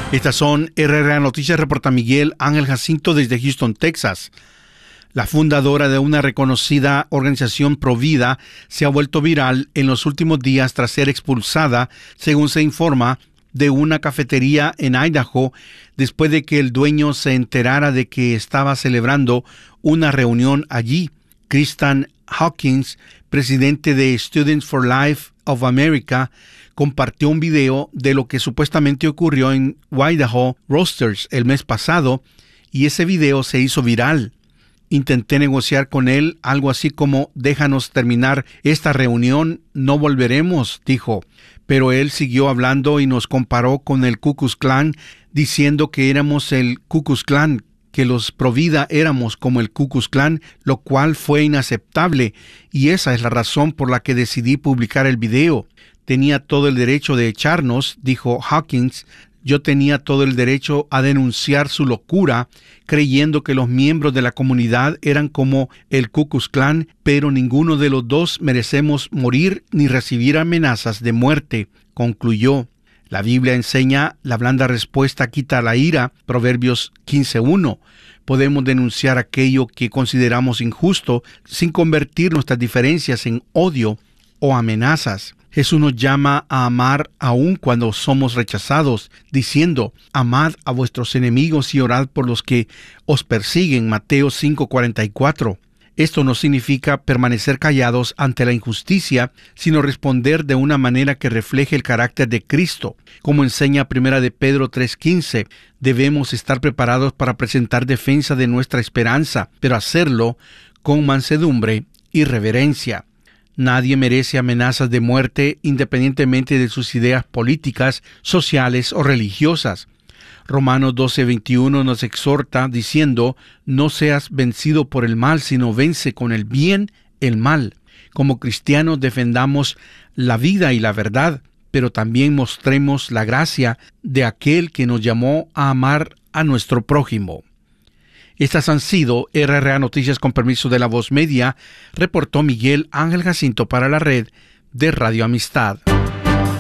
Estas son RRA Noticias, reporta Miguel Ángel Jacinto desde Houston, Texas. La fundadora de una reconocida organización provida se ha vuelto viral en los últimos días tras ser expulsada, según se informa, de una cafetería en Idaho después de que el dueño se enterara de que estaba celebrando una reunión allí. Kristen Hawkins, presidente de Students for Life of America, compartió un video de lo que supuestamente ocurrió en Idaho Roasters el mes pasado, y ese video se hizo viral. Intenté negociar con él algo así como déjanos terminar esta reunión, no volveremos, dijo. Pero él siguió hablando y nos comparó con el Ku Klux Klan, diciendo que éramos el Ku Klux Klan, que los provida éramos como el Ku Klux Klan, lo cual fue inaceptable, y esa es la razón por la que decidí publicar el video. Tenía todo el derecho de echarnos, dijo Hawkins. Yo tenía todo el derecho a denunciar su locura, creyendo que los miembros de la comunidad eran como el Ku Klux Klan, pero ninguno de los dos merecemos morir ni recibir amenazas de muerte, concluyó. La Biblia enseña la blanda respuesta quita la ira, Proverbios 15:1. Podemos denunciar aquello que consideramos injusto sin convertir nuestras diferencias en odio o amenazas. Jesús nos llama a amar aun cuando somos rechazados, diciendo, amad a vuestros enemigos y orad por los que os persiguen, Mateo 5:44. Esto no significa permanecer callados ante la injusticia, sino responder de una manera que refleje el carácter de Cristo. Como enseña 1 de Pedro 3:15, debemos estar preparados para presentar defensa de nuestra esperanza, pero hacerlo con mansedumbre y reverencia. Nadie merece amenazas de muerte independientemente de sus ideas políticas, sociales o religiosas. Romanos 12:21 nos exhorta diciendo, no seas vencido por el mal, sino vence con el bien el mal. Como cristianos defendamos la vida y la verdad, pero también mostremos la gracia de aquel que nos llamó a amar a nuestro prójimo. Estas han sido RRA Noticias con permiso de La Voz Media, reportó Miguel Ángel Jacinto para la red de Radio Amistad.